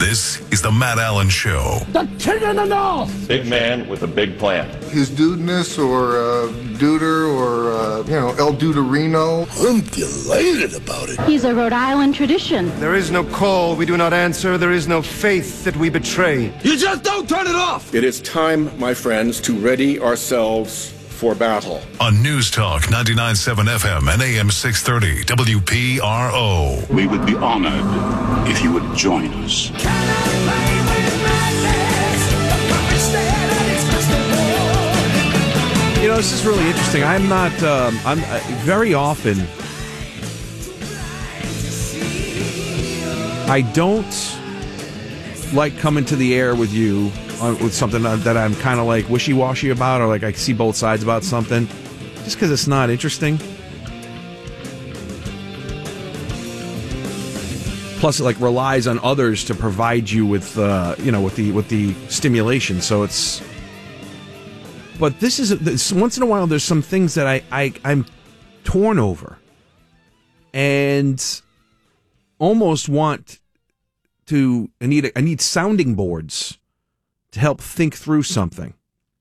This is the Matt Allen Show. The King of the North! Big man with a big plan. His dudeness or Duder or, El Duderino. I'm delighted about it. He's a Rhode Island tradition. There is no call we do not answer. There is no faith that we betray. You just don't turn it off! It is time, my friends, to ready ourselves for battle. On News Talk 99.7 FM and AM 630 WPRO. We would be honored if you would join us. You know, this is really interesting. I'm very often, I don't like coming to the air with you with something that I'm kind of like wishy-washy about, or like I see both sides about something, just because it's not interesting. Plus, it like relies on others to provide you with, with the stimulation. So it's. But this once in a while, there's some things that I'm torn over, and almost want to. I need sounding boards to help think through something.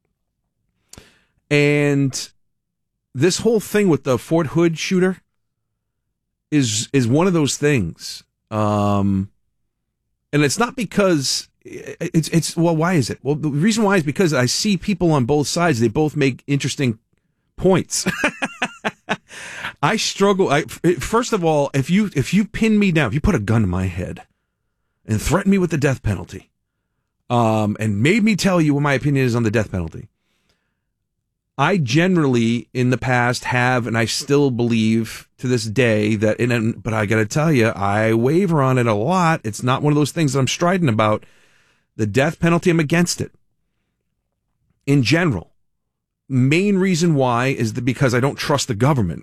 And this whole thing with the Fort Hood shooter is one of those things. And it's not because why is it? Well, the reason why is because I see people on both sides. They both make interesting points. I struggle. First of all, if you pin me down, if you put a gun to my head and threaten me with the death penalty, and made me tell you what my opinion is on the death penalty, I generally, in the past, have, and I still believe to this day that, but I got to tell you, I waver on it a lot. It's not one of those things that I'm striding about. The death penalty, I'm against it. In general. Main reason why is because I don't trust the government.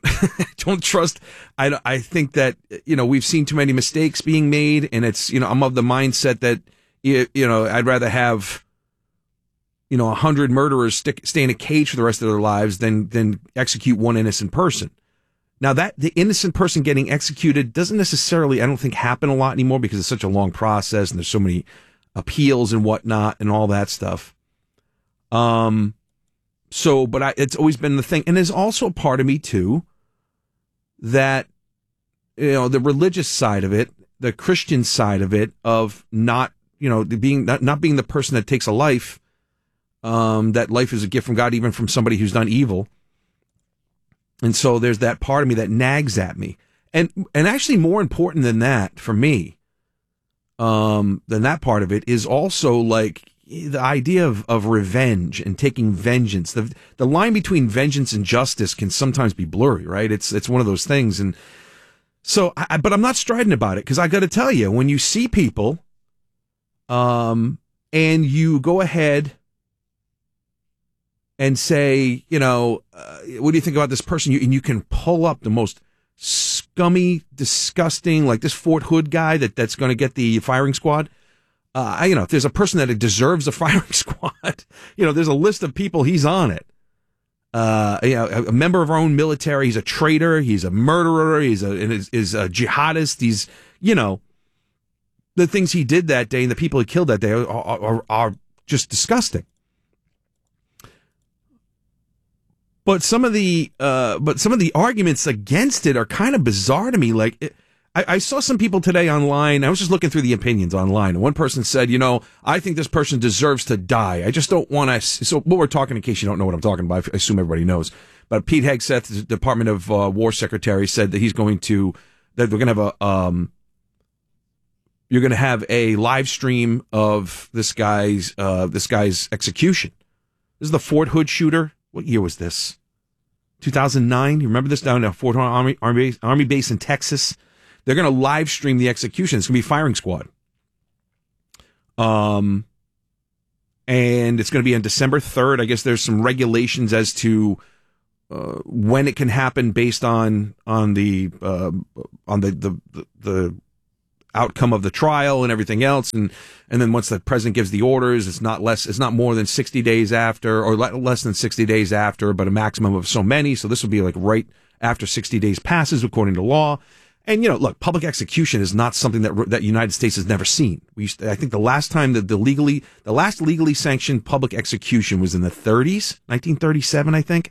I think that, we've seen too many mistakes being made, and it's, I'm of the mindset that, I'd rather have 100 murderers stay in a cage for the rest of their lives than execute one innocent person. Now, that the innocent person getting executed doesn't necessarily, I don't think, happen a lot anymore because it's such a long process and there's so many appeals and whatnot and all that stuff. But it's always been the thing. And there's also a part of me, too, that, the religious side of it, the Christian side of it, of not being the person that takes a life, that life is a gift from God, even from somebody who's done evil. And so there's that part of me that nags at me. And actually more important than that for me, than that part of it is also like the idea of revenge and taking vengeance. The line between vengeance and justice can sometimes be blurry, right? It's one of those things. And so, but I'm not striding about it because I got to tell you, when you see people, and you go ahead and say, what do you think about this person? And you can pull up the most scummy, disgusting, like this Fort Hood guy that's going to get the firing squad. If there's a person that deserves a firing squad, there's a list of people, he's on it. A member of our own military. He's a traitor. He's a murderer. He's a jihadist. He's, the things he did that day and the people he killed that day are just disgusting. But some of the arguments against it are kind of bizarre to me. Like, I saw some people today online. I was just looking through the opinions online, and one person said, I think this person deserves to die. I just don't want to. So what we're talking, in case you don't know what I'm talking about, I assume everybody knows. But Pete Hegseth, the Department of War Secretary, said that that we're going to have you're going to have a live stream of this guy's execution. This is the Fort Hood shooter. What year was this? 2009. You remember this, down at Fort Hood Army base in Texas? They're going to live stream the execution. It's going to be firing squad. And it's going to be on December 3rd. I guess there's some regulations as to when it can happen based on the outcome of the trial and everything else, and then once the president gives the orders, it's not more than 60 days after, or less than 60 days after, but a maximum of so many. So this will be like right after 60 days passes according to law. And, you know, look, public execution is not something that the United States has never seen. I think the last time that the last legally sanctioned public execution was in the 30s, 1937, I think.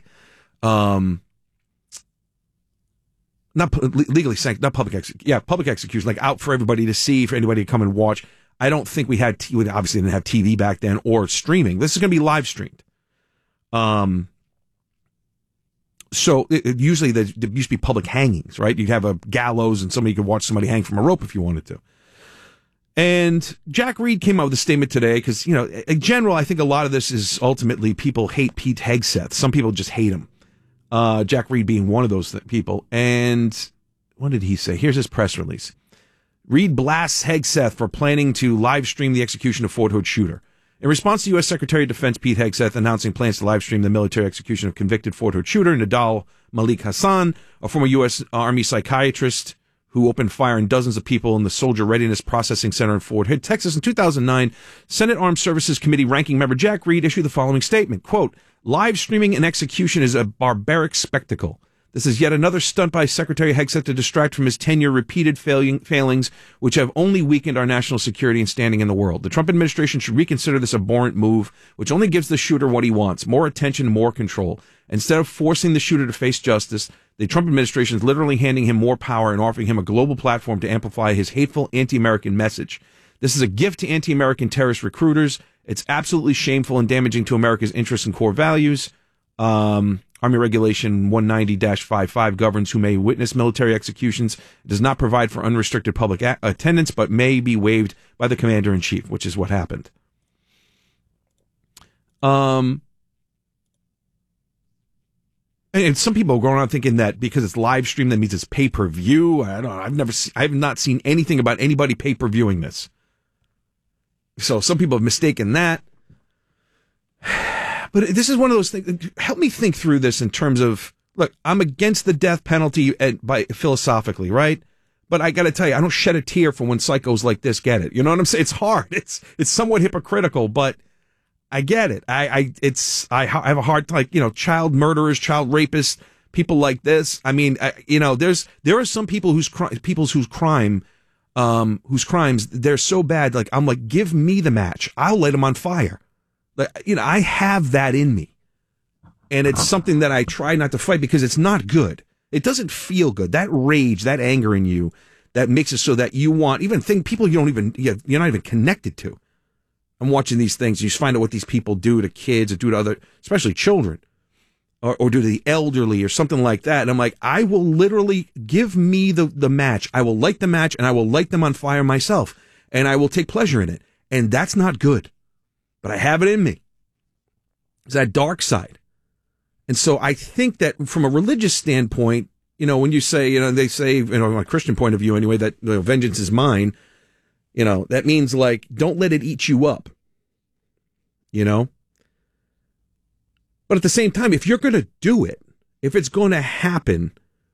Not legally sanctioned, not public execution. Yeah, public execution, like out for everybody to see, for anybody to come and watch. I don't think we obviously didn't have TV back then or streaming. This is going to be live streamed. So usually there used to be public hangings, right? You'd have a gallows and somebody could watch somebody hang from a rope if you wanted to. And Jack Reed came out with a statement today because, you know, in general, I think a lot of this is ultimately people hate Pete Hegseth. Some people just hate him. Jack Reed being one of those people. And what did he say? Here's his press release. Reed blasts Hegseth for planning to live stream the execution of Fort Hood shooter. In response to U.S. Secretary of Defense Pete Hegseth announcing plans to live stream the military execution of convicted Fort Hood shooter Nadal Malik Hassan, a former U.S. Army psychiatrist who opened fire on dozens of people in the Soldier Readiness Processing Center in Fort Hood, Texas in 2009, Senate Armed Services Committee ranking member Jack Reed issued the following statement, quote, live streaming an execution is a barbaric spectacle. This is yet another stunt by Secretary Hegseth to distract from his 10-year repeated failings, which have only weakened our national security and standing in the world. The Trump administration should reconsider this abhorrent move, which only gives the shooter what he wants, more attention, more control. Instead of forcing the shooter to face justice, the Trump administration is literally handing him more power and offering him a global platform to amplify his hateful anti-American message. This is a gift to anti-American terrorist recruiters. It's absolutely shameful and damaging to America's interests and core values. Army Regulation 190-55 governs who may witness military executions. It does not provide for unrestricted public attendance, but may be waived by the commander-in-chief, which is what happened. And some people are going around thinking that because it's live stream, that means it's pay-per-view. I don't know. I have not seen anything about anybody pay-per-viewing this. So some people have mistaken that. But this is one of those things. Help me think through this in terms of, look, I'm against the death penalty philosophically, right? But I got to tell you, I don't shed a tear for when psychos like this get it. You know what I'm saying? It's hard. It's somewhat hypocritical, but I get it. I have a hard time, like, you know, child murderers, child rapists, people like this. I mean, there are some people whose crimes they're so bad. Like, I'm like, give me the match. I'll light them on fire. Like, you know, I have that in me, and it's something that I try not to fight because it's not good. It doesn't feel good. That rage, that anger in you, that makes it so that you want people you're not even connected to. I'm watching these things. You just find out what these people do to kids or do to other, especially children, or do to the elderly or something like that. And I'm like, I will literally give me the match. I will light the match and I will light them on fire myself, and I will take pleasure in it. And that's not good. But I have it in me. It's that dark side. And so I think that from a religious standpoint, you know, when you say, you know, they say, you know, from a Christian point of view anyway, that, you know, vengeance is mine, you know, that means like, don't let it eat you up, you know? But at the same time, if you're going to do it, if it's going to happen,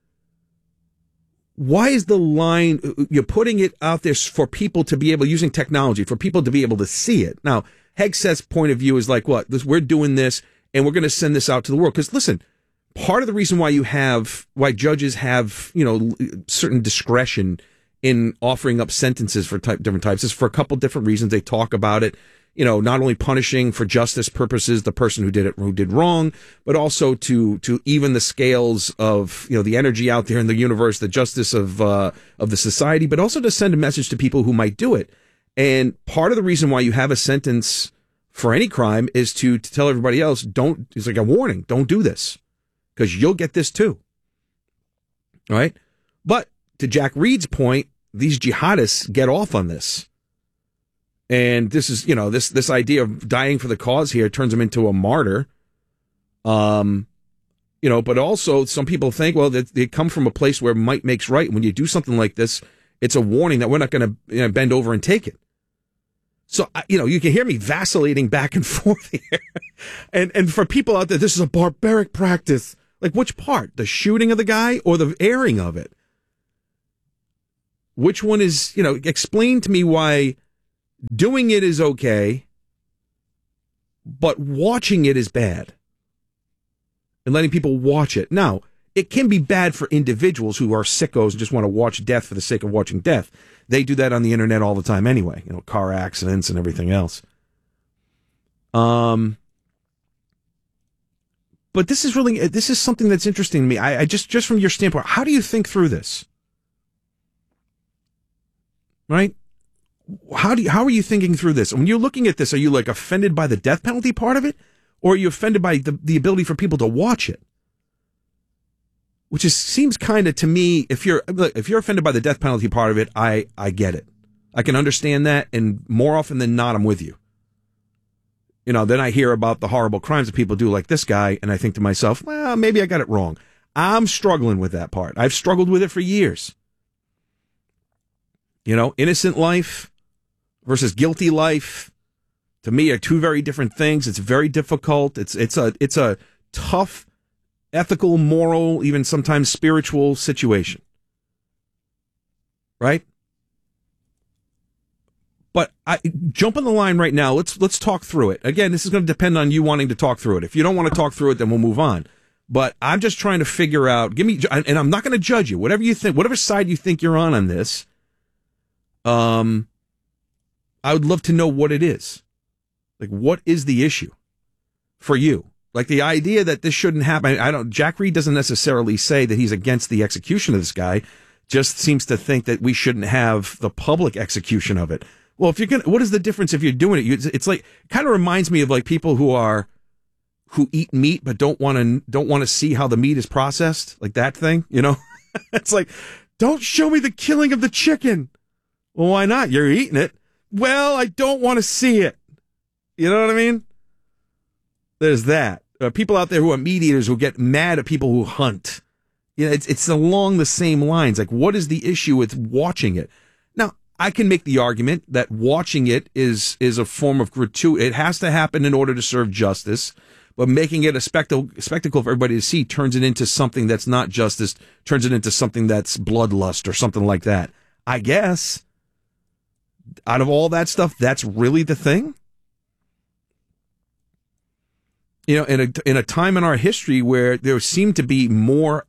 why is the line, you're putting it out there for people to be able, using technology, for people to be able to see it? Now, Hegseth's point of view is like, what? We're doing this, and we're going to send this out to the world. Because listen, part of the reason why judges have, you know, certain discretion in offering up sentences for different types is for a couple different reasons. They talk about it, you know, not only punishing for justice purposes the person who did wrong, but also to even the scales of, you know, the energy out there in the universe, the justice of the society, but also to send a message to people who might do it. And part of the reason why you have a sentence for any crime is to tell everybody else, it's like a warning, don't do this, because you'll get this too. All right? But to Jack Reed's point, these jihadists get off on this. And this is, you know, this idea of dying for the cause here turns them into a martyr. You know, but also some people think, well, that they come from a place where might makes right. When you do something like this, it's a warning that we're not going to bend over and take it. So, you know, you can hear me vacillating back and forth here. And for people out there, this is a barbaric practice. Like, which part? The shooting of the guy or the airing of it? Which one is, you know, explain to me why doing it is okay, but watching it is bad. And letting people watch it. Now, it can be bad for individuals who are sickos and just want to watch death for the sake of watching death. They do that on the internet all the time anyway, car accidents and everything else. But this is something that's interesting to me. I just from your standpoint, how do you think through this? Right? How are you thinking through this? When you're looking at this, are you like offended by the death penalty part of it? Or are you offended by the ability for people to watch it? Which seems kind of to me, if you're offended by the death penalty part of it, I get it. I can understand that, and more often than not, I'm with you. Then I hear about the horrible crimes that people do like this guy, and I think to myself, well, maybe I got it wrong. I'm struggling with that part. I've struggled with it for years. Innocent life versus guilty life, to me, are two very different things. It's very difficult. It's a tough, ethical, moral, even sometimes spiritual situation. Right? But jump on the line right now. Let's talk through it. Again, this is going to depend on you wanting to talk through it. If you don't want to talk through it, then we'll move on. But I'm just trying to figure out, and I'm not going to judge you. Whatever you think, whatever side you think you're on this, I would love to know what it is. Like, what is the issue for you? Like, the idea that this shouldn't happen. Jack Reed doesn't necessarily say that he's against the execution of this guy, just seems to think that we shouldn't have the public execution of it. Well, what is the difference if you're doing it? It's like, kind of reminds me of like people who eat meat but don't want to see how the meat is processed, like that thing, It's like, don't show me the killing of the chicken. Well, why not? You're eating it. Well, I don't want to see it. You know what I mean? There's that. People out there who are meat eaters who get mad at people who hunt. It's along the same lines. Like, what is the issue with watching it? Now, I can make the argument that watching it is a form of gratuity. It has to happen in order to serve justice, but making it a spectacle for everybody to see turns it into something that's not justice, turns it into something that's bloodlust or something like that. I guess, out of all that stuff, that's really the thing? In a time in our history where there seemed to be more,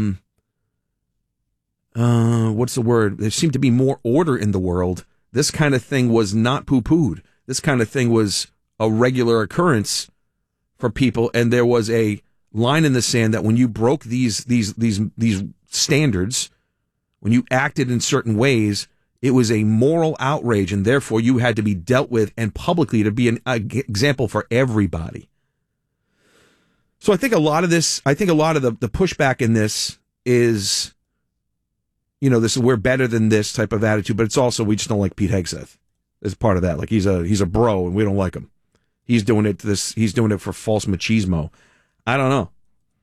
what's the word? There seemed to be more order in the world. This kind of thing was not poo-pooed. This kind of thing was a regular occurrence for people, and there was a line in the sand that when you broke these standards, when you acted in certain ways, it was a moral outrage, and therefore you had to be dealt with and publicly to be an example for everybody. So I think a lot of the pushback in this is, this is we're better than this type of attitude, but it's also we just don't like Pete Hegseth as part of that. Like he's a bro and we don't like him. He's doing it for false machismo. I don't know.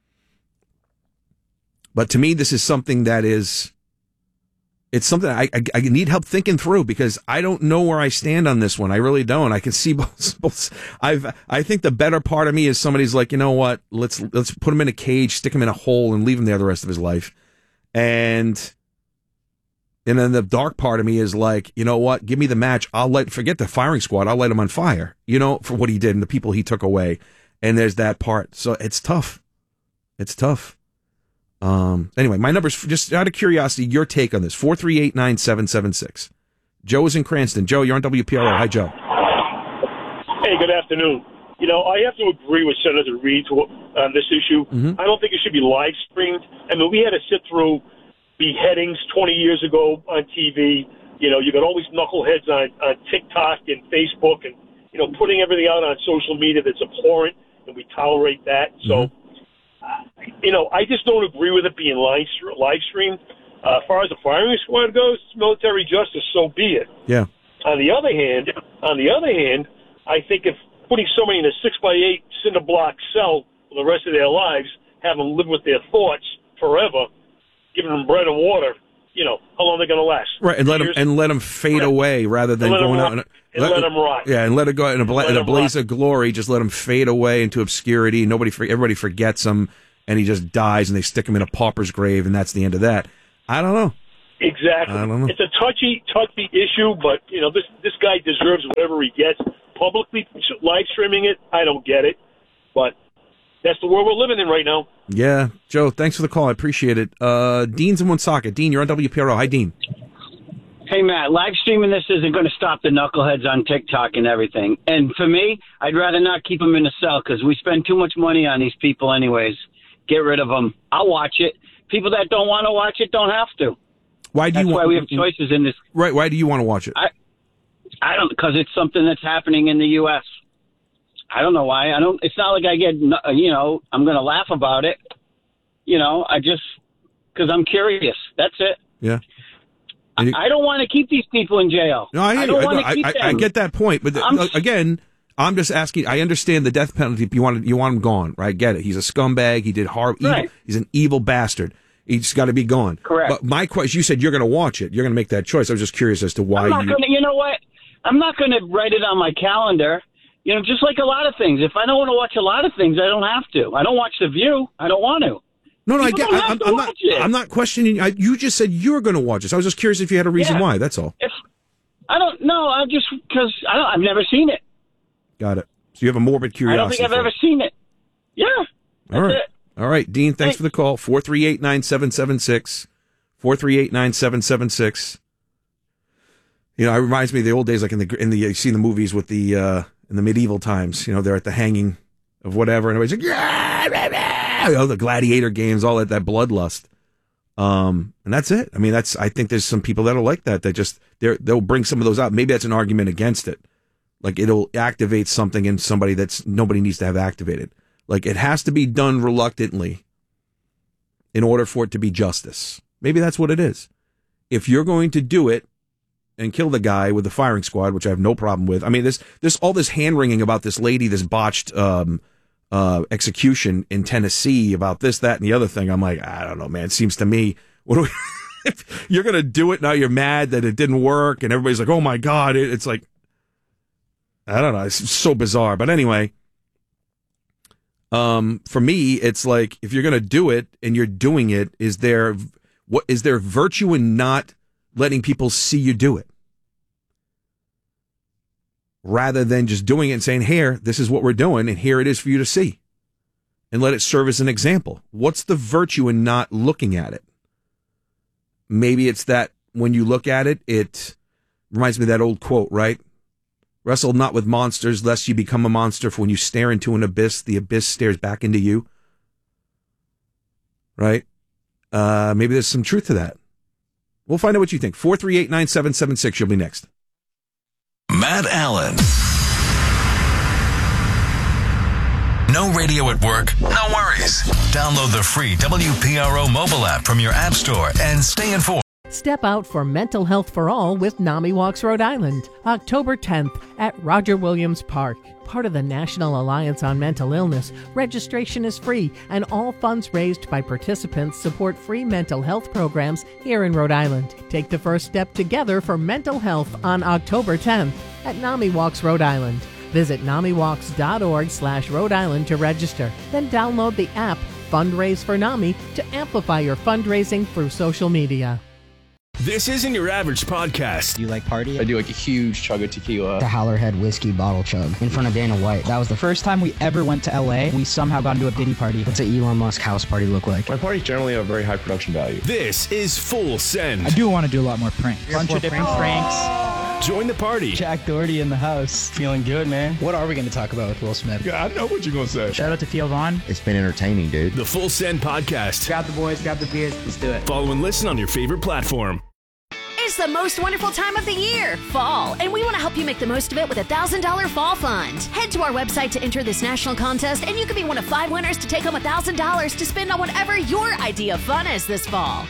But to me, this is something that it's something I need help thinking through because I don't know where I stand on this one. I really don't. I can see both. I think the better part of me is somebody's like, you know what? Let's put him in a cage, stick him in a hole, and leave him there the rest of his life. And then the dark part of me is like, you know what? Give me the match. Forget the firing squad. I'll light him on fire. For what he did and the people he took away. And there's that part. So it's tough. It's tough. Anyway, my number's just out of curiosity, your take on this, 438-9776. Joe is in Cranston. Joe, you're on WPRO. Hi, Joe. Hey, good afternoon. I have to agree with Senator Reed on this issue. Mm-hmm. I don't think it should be live streamed. I mean, we had to sit through beheadings 20 years ago on TV. You got all these knuckleheads on TikTok and Facebook and, putting everything out on social media that's abhorrent, and we tolerate that. So, I just don't agree with it being live streamed. As far as the firing squad goes, it's military justice, so be it. Yeah. On the other hand, I think if putting somebody in a 6x8 cinder block cell for the rest of their lives, have them live with their thoughts forever, giving them bread and water, how long are they going to last? Right, and let them fade away rather than going out and let them rot. Yeah, and let it go in a blaze of glory. Just let him fade away into obscurity. Everybody forgets him, and he just dies, and they stick him in a pauper's grave, and that's the end of that. I don't know. Exactly. I don't know. It's a touchy issue, but this guy deserves whatever he gets. Publicly live streaming it, I don't get it, but That's the world we're living in right now. Yeah. Joe, thanks for the call. I appreciate it. Dean's in Woonsocket. Dean, you're on WPRO. Hi, Dean. Hey, Matt, live streaming this isn't going to stop the knuckleheads on TikTok and everything. And for me, I'd rather not keep them in a cell because we spend too much money on these people anyways. Get rid of them. I'll watch it. People that don't want to watch it don't have to. That's why we have choices in this. Right. Why do you want to watch it? I don't, because it's something that's happening in the U.S. I don't know why. It's not like I get, I'm going to laugh about it. Because I'm curious. That's it. Yeah. I don't want to keep these people in jail. No, I don't want to keep them. I get that point, but again, I'm just asking. I understand the death penalty. You want him gone, right? Get it? He's a scumbag. He did horrible. Right. He's an evil bastard. He's got to be gone. Correct. But my question, you said you're going to watch it. You're going to make that choice. I was just curious as to why. You know what? I'm not going to write it on my calendar. Just like a lot of things. If I don't want to watch a lot of things, I don't have to. I don't watch The View. I don't want to. No, I'm not questioning. You just said you were going to watch it. So I was just curious if you had a reason why. That's all. I don't know. I'm just because I've never seen it. Got it. So you have a morbid curiosity. I don't think I've ever seen it. Yeah. All right. All right, Dean. Thanks for the call. 438-9776. 438-9776. It reminds me of the old days, like you see the movies with the in the medieval times. They're at the hanging of whatever, and everybody's like, yeah, the gladiator games, all that bloodlust. And that's it. I mean, I think there's some people that'll like that. They'll bring some of those out. Maybe that's an argument against it. Like it'll activate something in somebody that's nobody needs to have activated. Like it has to be done reluctantly in order for it to be justice. Maybe that's what it is. If you're going to do it and kill the guy with the firing squad, which I have no problem with. I mean, this all this hand-wringing about this lady, this botched execution in Tennessee about this, that, and the other thing. I'm like, I don't know, man. It seems to me, if you're going to do it, now you're mad that it didn't work, and everybody's like, oh, my God. It's like, I don't know. It's so bizarre. But anyway, for me, it's like, if you're going to do it and you're doing it, is there virtue in not letting people see you do it? Rather than just doing it and saying, here, this is what we're doing, and here it is for you to see. And let it serve as an example. What's the virtue in not looking at it? Maybe it's that when you look at it, it reminds me of that old quote, right? Wrestle not with monsters, lest you become a monster, for when you stare into an abyss, the abyss stares back into you. Right? Maybe there's some truth to that. We'll find out what you think. 438-9776. You'll be next. Matt Allen. No radio at work? No worries. Download the free WPRO mobile app from your app store and stay informed. Step out for Mental Health for All with NAMI Walks Rhode Island, October 10th at Roger Williams Park. Part of the National Alliance on Mental Illness, registration is free, and all funds raised by participants support free mental health programs here in Rhode Island. Take the first step together for mental health on October 10th at NAMI Walks Rhode Island. Visit NAMIWalks.org/Rhode Island to register. Then download the app Fundraise for NAMI to amplify your fundraising through social media. This isn't your average podcast. Do you like party? I do like a huge chug of tequila. The Howlerhead whiskey bottle chug in front of Dana White. That was the first time we ever went to LA. We somehow got into a Diddy party. What's an Elon Musk house party look like? My parties generally have very high production value. This is Full Send. I do want to do a lot more pranks. Bunch of different pranks. Join the party. Jack Doherty in the house. Feeling good, man. What are we going to talk about with Will Smith? Yeah, I know what you're going to say. Shout out to Theo Vaughn. It's been entertaining, dude. The Full Send podcast. Grab the boys, grab the beers, let's do it. Follow and listen on your favorite platform. It's the most wonderful time of the year, fall, and we want to help you make the most of it with a $1,000 fall fund. Head to our website to enter this national contest, and you could be one of 5 winners to take home $1,000 to spend on whatever your idea of fun is this fall.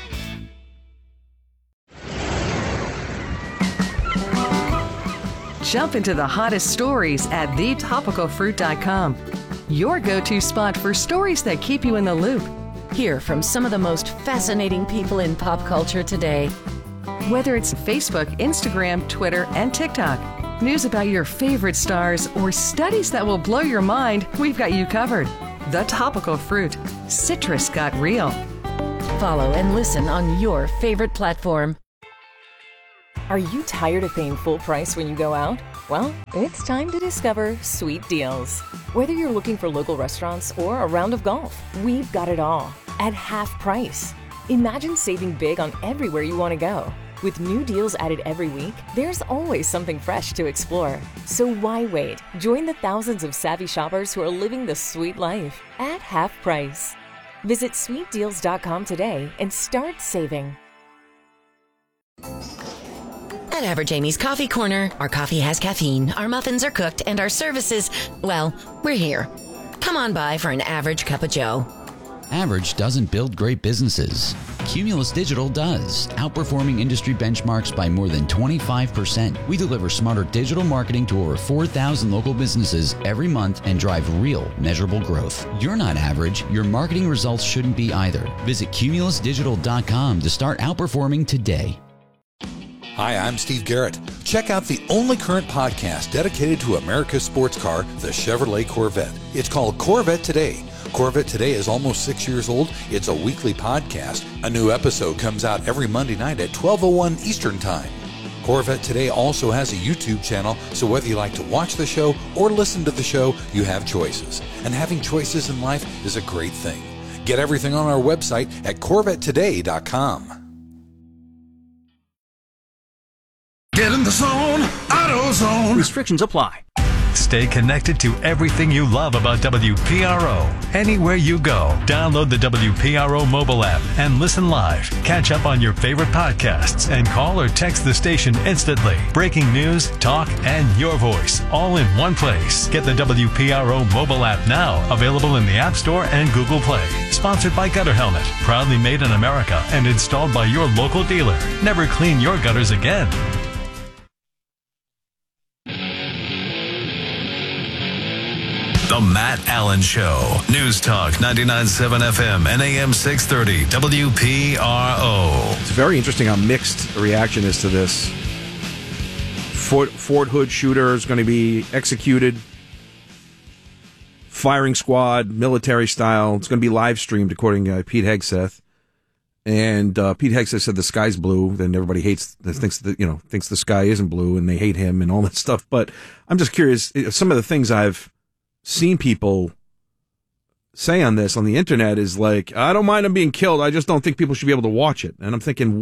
Jump into the hottest stories at thetopicalfruit.com. Your go-to spot for stories that keep you in the loop. Hear from some of the most fascinating people in pop culture today. Whether it's Facebook, Instagram, Twitter, and TikTok, news about your favorite stars, or studies that will blow your mind, we've got you covered. The Topical Fruit. Citrus got real. Follow and listen on your favorite platform. Are you tired of paying full price when you go out? Well, it's time to discover Sweet Deals. Whether you're looking for local restaurants or a round of golf, we've got it all at half price. Imagine saving big on everywhere you want to go. With new deals added every week, there's always something fresh to explore. So why wait? Join the thousands of savvy shoppers who are living the sweet life at half price. Visit sweetdeals.com today and start saving. At Average Amy's Coffee Corner, our coffee has caffeine, our muffins are cooked, and our services, well, we're here. Come on by for an average cup of joe. Average doesn't build great businesses. Cumulus Digital does, outperforming industry benchmarks by more than 25%. We deliver smarter digital marketing to over 4,000 local businesses every month and drive real, measurable growth. You're not average. Your marketing results shouldn't be either. Visit cumulusdigital.com to start outperforming today. Hi, I'm Steve Garrett. Check out the only current podcast dedicated to America's sports car, the Chevrolet Corvette. It's called Corvette Today. Corvette Today is almost 6 years old. It's a weekly podcast. A new episode comes out every Monday night at 12:01 Eastern Time. Corvette Today also has a YouTube channel, so whether you like to watch the show or listen to the show, you have choices. And having choices in life is a great thing. Get everything on our website at CorvetteToday.com. Get in the zone, AutoZone. Restrictions apply. Stay connected to everything you love about WPRO. Anywhere you go, download the WPRO mobile app and listen live. Catch up on your favorite podcasts and call or text the station instantly. Breaking news, talk, and your voice all in one place. Get the WPRO mobile app now, available in the App Store and Google Play. Sponsored by Gutter Helmet, proudly made in America and installed by your local dealer. Never clean your gutters again. The Matt Allen Show. News Talk 99.7 FM and AM 630 WPRO. It's very interesting how mixed the reaction is to this. Fort Hood shooter is going to be executed. Firing squad, military style. It's going to be live streamed, according to Pete Hegseth. And Pete Hegseth said the sky's blue. Then everybody thinks the sky isn't blue, and they hate him and all that stuff. But I'm just curious. Some of the things I've seen people say on this on the internet is like, I don't mind him being killed. I just don't think people should be able to watch it. And I'm thinking,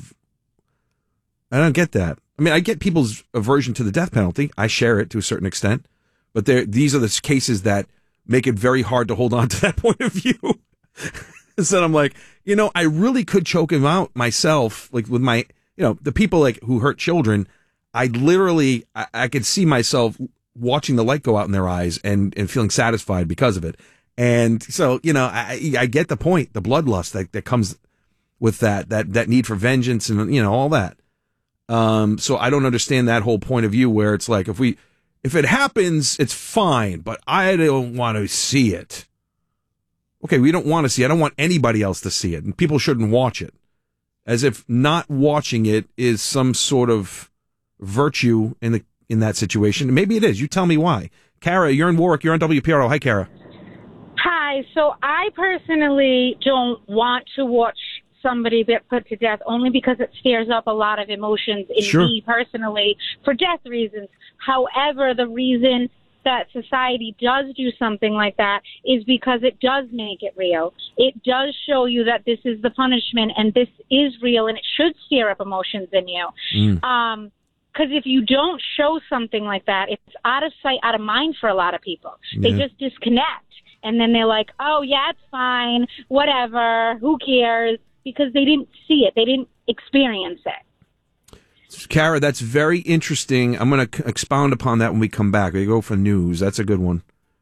I don't get that. I mean, I get people's aversion to the death penalty. I share it to a certain extent. But these are the cases that make it very hard to hold on to that point of view. So I'm like, I really could choke him out myself, like with my, the people like who hurt children. I could see myself watching the light go out in their eyes and feeling satisfied because of it. And so, I get the point, the bloodlust that comes with that need for vengeance and, all that. So I don't understand that whole point of view where it's like, if it happens, it's fine, but I don't want to see it. Okay, we don't want to see it. I don't want anybody else to see it, and people shouldn't watch it. As if not watching it is some sort of virtue in that situation. Maybe it is. You tell me why. Kara, you're in Warwick. You're on WPRO. Hi, Kara. Hi. So I personally don't want to watch somebody get put to death only because it stirs up a lot of emotions in me personally for death reasons. However, the reason that society does do something like that is because it does make it real. It does show you that this is the punishment and this is real, and it should stir up emotions in you. Because if you don't show something like that, it's out of sight, out of mind for a lot of people. They just disconnect. And then they're like, oh, yeah, it's fine, whatever, who cares? Because they didn't see it. They didn't experience it. Kara, that's very interesting. I'm going to expound upon that when we come back. We go for news. That's a good one.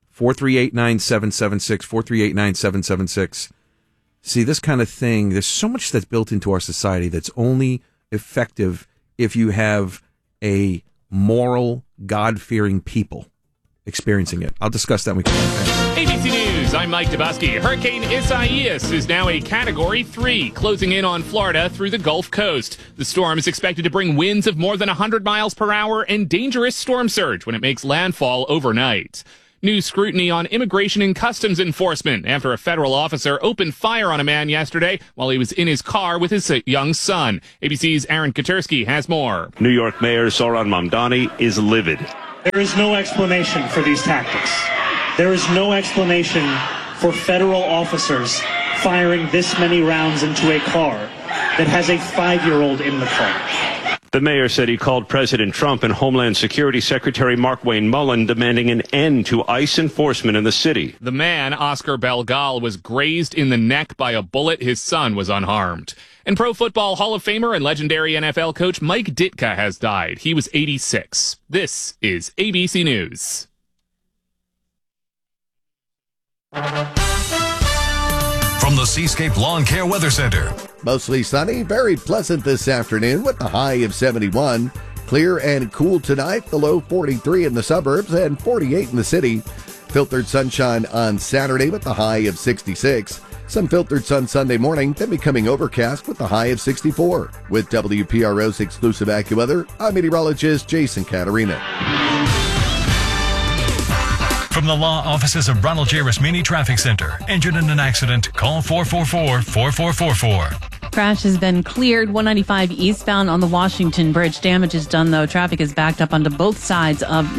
438-9776, 438-9776. See, this kind of thing, there's so much that's built into our society that's only effective if you have a moral, God-fearing people experiencing it. I'll discuss that when we come back. ABC News, I'm Mike Dubusky. Hurricane Isaias is now a Category 3, closing in on Florida through the Gulf Coast. The storm is expected to bring winds of more than 100 miles per hour and dangerous storm surge when it makes landfall overnight. New scrutiny on immigration and customs enforcement after a federal officer opened fire on a man yesterday while he was in his car with his young son. ABC's Aaron Katersky has more. New York Mayor Zohran Mamdani is livid. There is no explanation for these tactics. There is no explanation for federal officers firing this many rounds into a car that has a 5-year-old in the car. The mayor said he called President Trump and Homeland Security Secretary Markwayne Mullin demanding an end to ICE enforcement in the city. The man, Oscar Belgal, was grazed in the neck by a bullet. His son was unharmed. And Pro Football Hall of Famer and legendary NFL coach Mike Ditka has died. He was 86. This is ABC News. From the Seascape Lawn Care Weather Center. Mostly sunny, very pleasant this afternoon with a high of 71. Clear and cool tonight, the low 43 in the suburbs and 48 in the city. Filtered sunshine on Saturday with the high of 66. Some filtered sun Sunday morning, then becoming overcast with the high of 64. With WPRO's exclusive AccuWeather, I'm meteorologist Jason Caterina. From the law offices of Ronald J. Rasmini Traffic Center. Injured in an accident? Call 444-4444. Crash has been cleared. 195 eastbound on the Washington Bridge. Damage is done, though. Traffic is backed up onto both sides of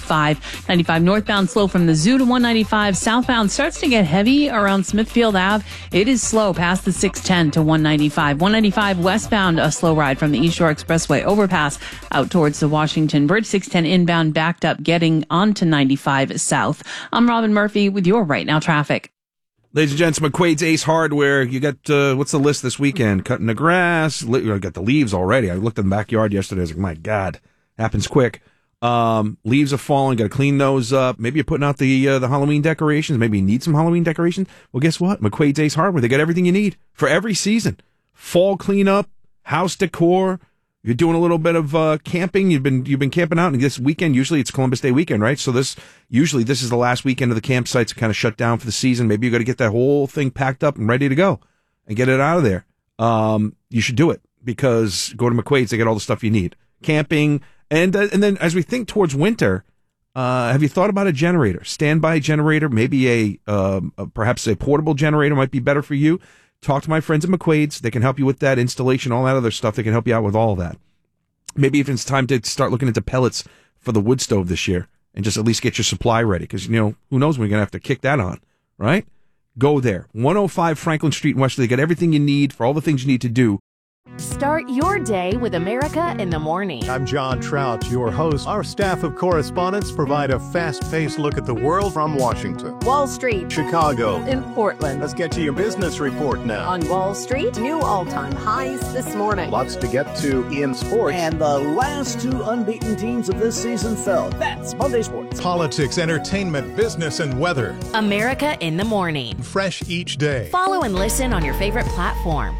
95. 95 northbound slow from the Zoo to 195. Southbound starts to get heavy around Smithfield Ave. It is slow past the 610 to 195. 195 westbound, a slow ride from the East Shore Expressway overpass out towards the Washington Bridge. 610 inbound backed up getting onto 95 south. I'm Robin Murphy with your Right Now traffic. Ladies and gents, McQuaid's Ace Hardware. You got, what's the list this weekend? Cutting the grass. I got the leaves already. I looked in the backyard yesterday. I was like, my God, happens quick. Leaves are falling. Got to clean those up. Maybe you're putting out the Halloween decorations. Maybe you need some Halloween decorations. Well, guess what? McQuaid's Ace Hardware. They got everything you need for every season. Fall cleanup, house decor. You're doing a little bit of camping. You've been camping out, and this weekend usually it's Columbus Day weekend, right? So this is the last weekend of the campsites kind of shut down for the season. Maybe you got to get that whole thing packed up and ready to go and get it out of there. You should do it because go to McQuaid's. They get all the stuff you need. Camping and then as we think towards winter, have you thought about a generator, standby generator? Maybe perhaps a portable generator might be better for you. Talk to my friends at McQuaid's. They can help you with that installation, all that other stuff. They can help you out with all of that. Maybe if it's time to start looking into pellets for the wood stove this year and just at least get your supply ready because, who knows when you're going to have to kick that on, right? Go there. 105 Franklin Street in Westerly. They got everything you need for all the things you need to do. Start your day with America in the Morning. I'm John Trout, your host. Our staff of correspondents provide a fast-paced look at the world from Washington, Wall Street, Chicago, in Portland. Let's get to your business report now. On Wall Street, new all-time highs this morning. Lots to get to in sports. And the last two unbeaten teams of this season fell. That's Monday Sports. Politics, entertainment, business, and weather. America in the Morning. Fresh each day. Follow and listen on your favorite platform.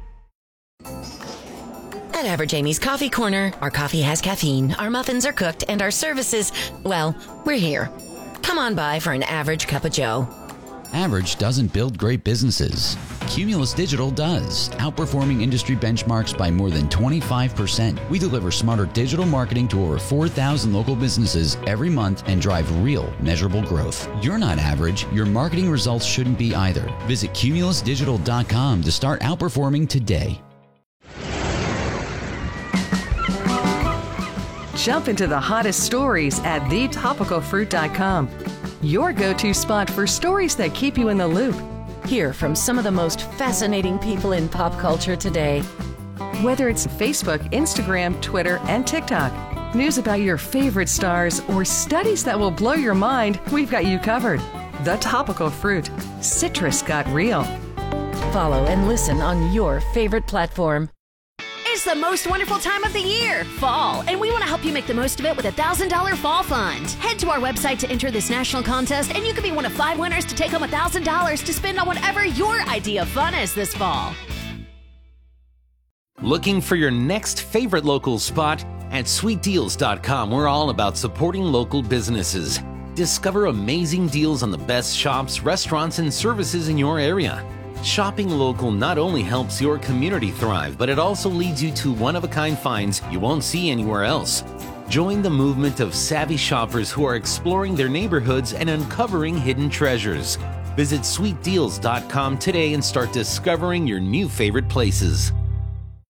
At Average Amy's Coffee Corner, our coffee has caffeine, our muffins are cooked, and our services, well, we're here. Come on by for an average cup of joe. Average doesn't build great businesses. Cumulus Digital does, outperforming industry benchmarks by more than 25%. We deliver smarter digital marketing to over 4,000 local businesses every month and drive real, measurable growth. You're not average. Your marketing results shouldn't be either. Visit cumulusdigital.com to start outperforming today. Jump into the hottest stories at thetopicalfruit.com. Your go-to spot for stories that keep you in the loop. Hear from some of the most fascinating people in pop culture today. Whether it's Facebook, Instagram, Twitter, and TikTok, news about your favorite stars, or studies that will blow your mind, we've got you covered. The Topical Fruit. Citrus got real. Follow and listen on your favorite platform. It's the most wonderful time of the year, fall, and we want to help you make the most of it with a $1,000 fall fund. Head to our website to enter this national contest, and you could be one of 5 winners to take home $1,000 to spend on whatever your idea of fun is this fall. Looking for your next favorite local spot? At sweetdeals.com, we're all about supporting local businesses. Discover amazing deals on the best shops, restaurants, and services in your area. Shopping local not only helps your community thrive, but it also leads you to one-of-a-kind finds you won't see anywhere else. Join the movement of savvy shoppers who are exploring their neighborhoods and uncovering hidden treasures. Visit sweetdeals.com today and start discovering your new favorite places.